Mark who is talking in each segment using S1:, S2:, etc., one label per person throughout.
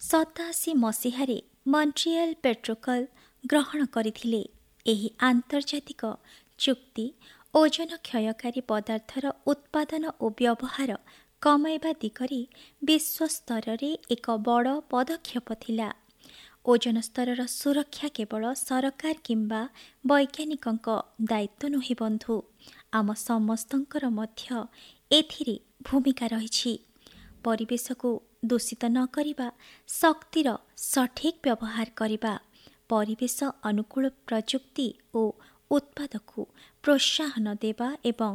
S1: ମସିହାରେ ମଣ୍ଟ୍ରିଆଲ ପ୍ରୋଟୋକଲ ଗ୍ରହଣ କରିଥିଲେ। ଏହି ଆନ୍ତର୍ଜାତିକ ଚୁକ୍ତି ଓଜୋନ କ୍ଷୟକାରୀ ପଦାର୍ଥର ଉତ୍ପାଦନ ଓ ବ୍ୟବହାର କମାଇବା ଦିଗରେ ବିଶ୍ୱ ସ୍ତରରେ ଏକ ବଡ଼ ପଦକ୍ଷେପ ଥିଲା। ଓଜୋନ ସ୍ତରର ସୁରକ୍ଷା କେବଳ ସରକାର କିମ୍ବା ବୈଜ୍ଞାନିକଙ୍କ ଦାୟିତ୍ୱ ନୁହେଁ ବନ୍ଧୁ, ଆମ ସମସ୍ତଙ୍କର ମଧ୍ୟ ଏଥିରେ ଭୂମିକା ରହିଛି। ପରିବେଶକୁ ଦୂଷିତ ନ କରିବା, ଶକ୍ତିର ସଠିକ୍ ବ୍ୟବହାର କରିବା, ପରିବେଶ ଅନୁକୂଳ ପ୍ରଯୁକ୍ତି ଓ ଉତ୍ପାଦକୁ ପ୍ରୋତ୍ସାହନ ଦେବା ଏବଂ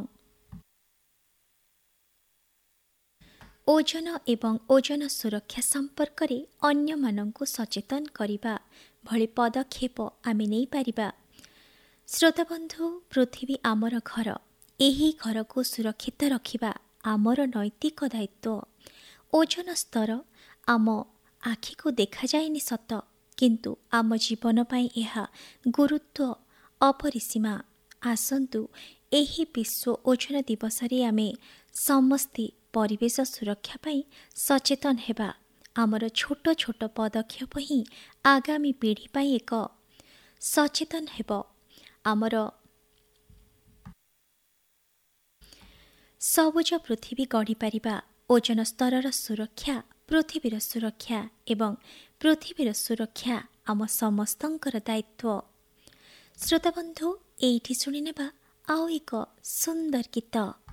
S1: ଓଜୋନ ଏବଂ ଓଜୋନ ସୁରକ୍ଷା ସମ୍ପର୍କରେ ଅନ୍ୟମାନଙ୍କୁ ସଚେତନ କରିବା ଭଳି ପଦକ୍ଷେପ ଆମେ ନେଇପାରିବା। ଶ୍ରୋତାବନ୍ଧୁ, ପୃଥିବୀ ଆମର ଘର। ଏହି ଘରକୁ ସୁରକ୍ଷିତ ରଖିବା ଆମର ନୈତିକ ଦାୟିତ୍ୱ। ଓଜୋନ ସ୍ତର ଆମ ଆଖିକୁ ଦେଖାଯାଏନି ସତ, କିନ୍ତୁ ଆମ ଜୀବନ ପାଇଁ ଏହା ଗୁରୁତ୍ୱ ଅପରିସୀମା। ଆସନ୍ତୁ ଏହି ବିଶ୍ୱ ଓଜୋନ ଦିବସରେ ଆମେ ସମସ୍ତେ ପରିବେଶ ସୁରକ୍ଷା ପାଇଁ ସଚେତନ ହେବା। ଆମର ଛୋଟ ଛୋଟ ପଦକ୍ଷେପ ହିଁ ଆଗାମୀ ପିଢ଼ି ପାଇଁ ଏକ ସଚେତନ ହେବ। ଆମର ସବୁଜ ପୃଥିବୀ ଗଢ଼ିପାରିବା। ଓଜୋନ ସ୍ତରର ସୁରକ୍ଷା ପୃଥିବୀର ସୁରକ୍ଷା ଏବଂ ପୃଥିବୀର ସୁରକ୍ଷା ଆମ ସମସ୍ତଙ୍କର ଦାୟିତ୍ୱ। ଶ୍ରୋତାବନ୍ଧୁ, ଏଇଠି ଶୁଣିନେବା ଆଉ ଏକ ସୁନ୍ଦର ଗୀତ।